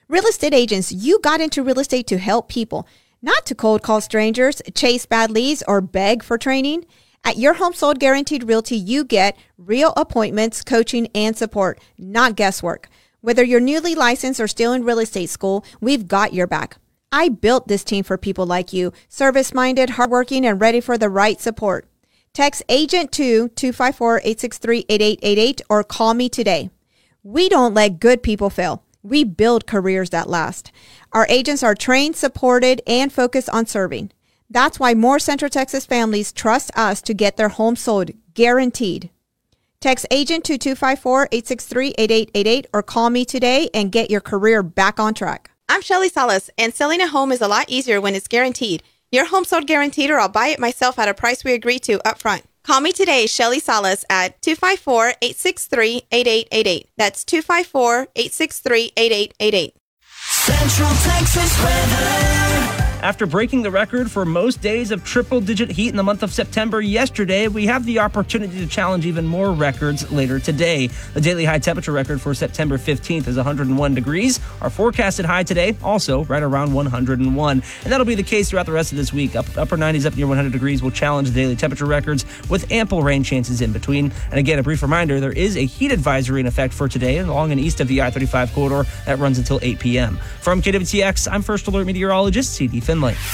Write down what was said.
Real estate agents, you got into real estate to help people, not to cold call strangers, chase bad leads, or beg for training. At Your Home Sold Guaranteed Realty, you get real appointments, coaching, and support, not guesswork. Whether you're newly licensed or still in real estate school, we've got your back. I built this team for people like you, service-minded, hardworking, and ready for the right support. Text AGENT to 254-863-8888 or call me today. We don't let good people fail. We build careers that last. Our agents are trained, supported, and focused on serving. That's why more Central Texas families trust us to get their home sold, guaranteed. Text AGENT to 254-863-8888 or call me today and get your career back on track. I'm Shelly Salas, and selling a home is a lot easier when it's guaranteed. Your home sold guaranteed, or I'll buy it myself at a price we agree to up front. Call me today, Shelly Salas, at 254-863-8888. That's 254-863-8888. Central Texas weather. After breaking the record for most days of triple-digit heat in the month of September yesterday, we have the opportunity to challenge even more records later today. The daily high temperature record for September 15th is 101 degrees. Our forecasted high today, also right around 101. And that'll be the case throughout the rest of this week. Upper 90s up near 100 degrees will challenge the daily temperature records with ample rain chances in between. And again, a brief reminder, there is a heat advisory in effect for today along and east of the I-35 corridor that runs until 8 p.m. From KWTX, I'm First Alert Meteorologist C.D. Finley.